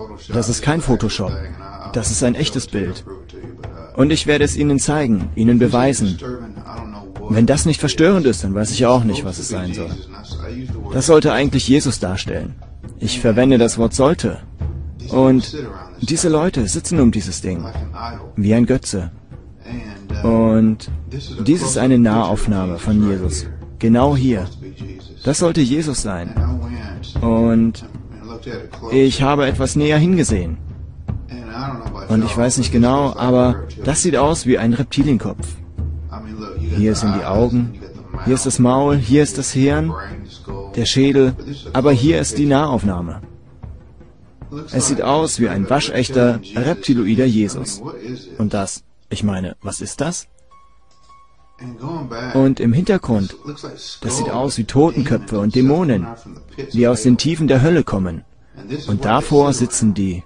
Das ist kein Photoshop. Das ist ein echtes Bild. Und ich werde es Ihnen zeigen, Ihnen beweisen. Wenn das nicht verstörend ist, dann weiß ich auch nicht, was es sein soll. Das sollte eigentlich Jesus darstellen. Ich verwende das Wort sollte. Und diese Leute sitzen um dieses Ding, wie ein Götze. Und dies ist eine Nahaufnahme von Jesus. Genau hier. Das sollte Jesus sein. Und ich habe etwas näher hingesehen. Und ich weiß nicht genau, aber das sieht aus wie ein Reptilienkopf. Hier sind die Augen, hier ist das Maul, hier ist das Hirn, der Schädel, aber hier ist die Nahaufnahme. Es sieht aus wie ein waschechter, reptiloider Jesus. Und das, ich meine, was ist das? Und im Hintergrund, das sieht aus wie Totenköpfe und Dämonen, die aus den Tiefen der Hölle kommen. Und davor sitzen die.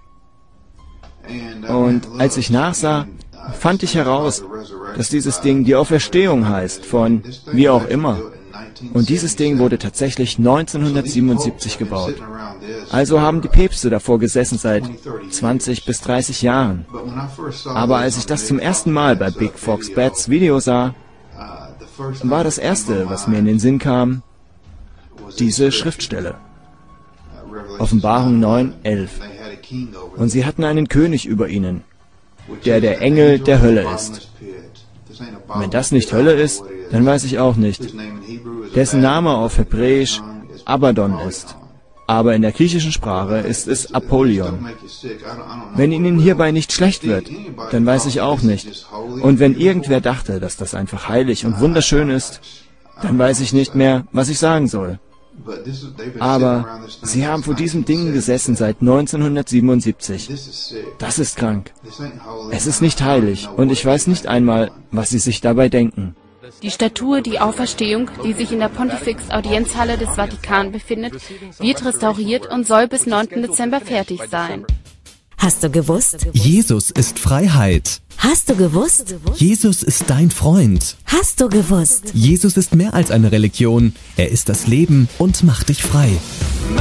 Und als ich nachsah, fand ich heraus, dass dieses Ding die Auferstehung heißt, von wie auch immer. Und dieses Ding wurde tatsächlich 1977 gebaut. Also haben die Päpste davor gesessen seit 20 bis 30 Jahren. Aber als ich das zum ersten Mal bei Big Fox Bats Video sah, war das Erste, was mir in den Sinn kam, diese Schriftstelle. Offenbarung 9,11. Und sie hatten einen König über ihnen, der Engel der Hölle ist. Wenn das nicht Hölle ist, dann weiß ich auch nicht. Dessen Name auf Hebräisch Abaddon ist. Aber in der griechischen Sprache ist es Apollyon. Wenn Ihnen hierbei nicht schlecht wird, dann weiß ich auch nicht. Und wenn irgendwer dachte, dass das einfach heilig und wunderschön ist, dann weiß ich nicht mehr, was ich sagen soll. Aber sie haben vor diesem Ding gesessen seit 1977. Das ist krank. Es ist nicht heilig und ich weiß nicht einmal, was sie sich dabei denken. Die Statue, die Auferstehung, die sich in der Pontifex Audienzhalle des Vatikan befindet, wird restauriert und soll bis 9. Dezember fertig sein. Hast du gewusst? Jesus ist Freiheit. Hast du gewusst? Jesus ist dein Freund. Hast du gewusst? Jesus ist mehr als eine Religion. Er ist das Leben und macht dich frei.